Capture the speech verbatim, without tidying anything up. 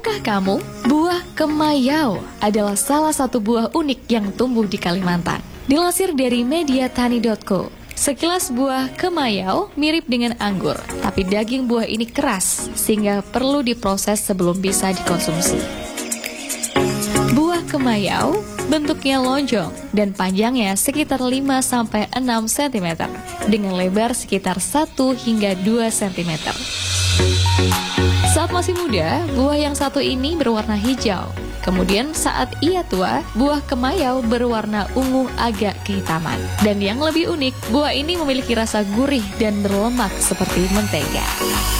Tahukah kamu, buah kemayau adalah salah satu buah unik yang tumbuh di Kalimantan. Dilansir dari mediatani titik co, sekilas buah kemayau mirip dengan anggur, tapi daging buah ini keras sehingga perlu diproses sebelum bisa dikonsumsi. Buah kemayau bentuknya lonjong dan panjangnya sekitar lima sampai enam sentimeter dengan lebar sekitar satu hingga dua sentimeter. Saat masih muda, buah yang satu ini berwarna hijau. Kemudian saat ia tua, buah kemayau berwarna ungu agak kehitaman. Dan yang lebih unik, buah ini memiliki rasa gurih dan berlemak seperti mentega.